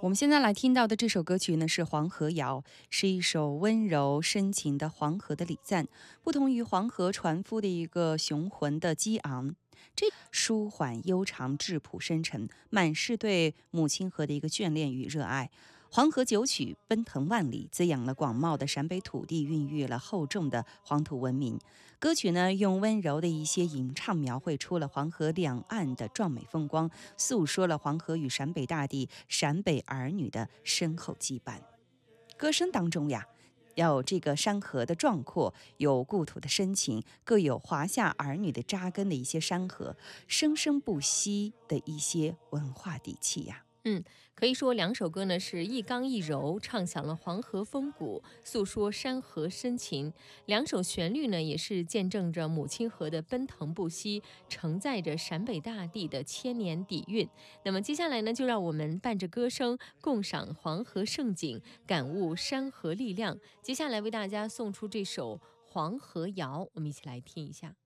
我们现在来听到的这首歌曲呢是《黄河谣》，是一首温柔深情的黄河的礼赞。不同于黄河船夫的一个雄浑的激昂，这舒缓悠长、质朴深沉，满是对母亲河的一个眷恋与热爱。黄河九曲奔腾万里，滋养了广袤的陕北土地，孕育了厚重的黄土文明。歌曲呢，用温柔的一些吟唱，描绘出了黄河两岸的壮美风光，诉说了黄河与陕北大地、陕北儿女的深厚羁绊。歌声当中呀，要有这个山河的壮阔，有故土的深情，各有华夏儿女的扎根的一些山河，生生不息的一些文化底气呀。 可以说两首歌呢是一刚一柔，唱响了黄河风骨，诉说山河深情。两首旋律呢也是见证着母亲河的奔腾不息，承载着陕北大地的千年底蕴。那么接下来呢，就让我们伴着歌声，共赏黄河盛景，感悟山河力量。接下来为大家送出这首《黄河谣》，我们一起来听一下。